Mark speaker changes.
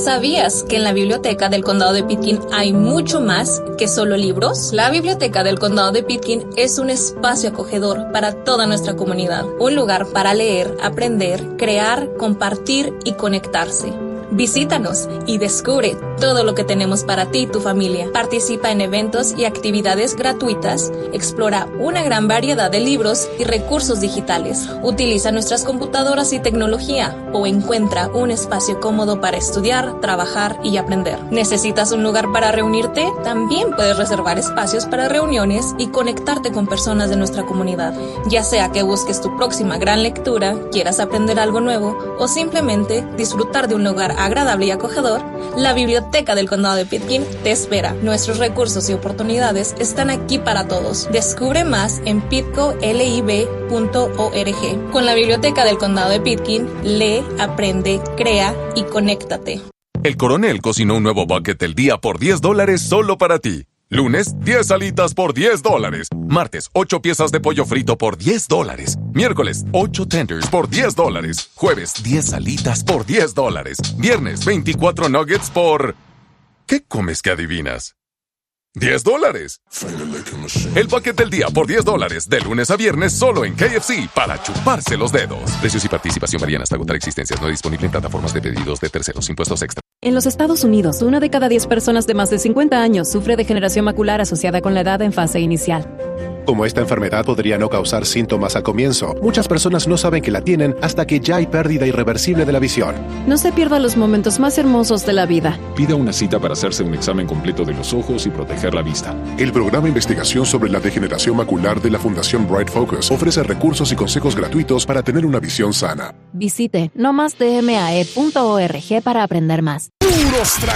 Speaker 1: ¿Sabías que en la Biblioteca del Condado de Pitkin hay mucho más que solo libros? La Biblioteca del Condado de Pitkin es un espacio acogedor para toda nuestra comunidad, un lugar para leer, aprender, crear, compartir y conectarse. Visítanos y descubre todo lo que tenemos para ti y tu familia. Participa en eventos y actividades gratuitas. Explora una gran variedad de libros y recursos digitales. Utiliza nuestras computadoras y tecnología o encuentra un espacio cómodo para estudiar, trabajar y aprender. ¿Necesitas un lugar para reunirte? También puedes reservar espacios para reuniones y conectarte con personas de nuestra comunidad. Ya sea que busques tu próxima gran lectura, quieras aprender algo nuevo o simplemente disfrutar de un lugar agradable y acogedor, la Biblioteca del Condado de Pitkin te espera. Nuestros recursos y oportunidades están aquí para todos. Descubre más en pitcolib.org. Con la Biblioteca del Condado de Pitkin, lee, aprende, crea y conéctate.
Speaker 2: El Coronel cocinó un nuevo bucket del día por $10 solo para ti. Lunes, 10 alitas por $10. Martes, 8 piezas de pollo frito por $10. Miércoles, 8 tenders por $10. Jueves, 10 alitas por $10. Viernes, 24 nuggets por... ¿Qué comes que adivinas? $10. El paquete del día por $10, de lunes a viernes solo en KFC para chuparse los dedos. Precios y participación varían hasta agotar existencias. No disponible en plataformas de pedidos de terceros. Impuestos extra.
Speaker 3: En los Estados Unidos, 1 de cada 10 personas de más de 50 años sufre degeneración macular asociada con la edad en fase inicial.
Speaker 4: Como esta enfermedad podría no causar síntomas al comienzo, muchas personas no saben que la tienen hasta que ya hay pérdida irreversible de la visión.
Speaker 3: No se pierda los momentos más hermosos de la vida.
Speaker 5: Pida una cita para hacerse un examen completo de los ojos y proteger la vista.
Speaker 6: El programa de investigación sobre la degeneración macular de la Fundación Bright Focus ofrece recursos y consejos gratuitos para tener una visión sana.
Speaker 3: Visite nomasdmae.org para aprender más.
Speaker 7: Puros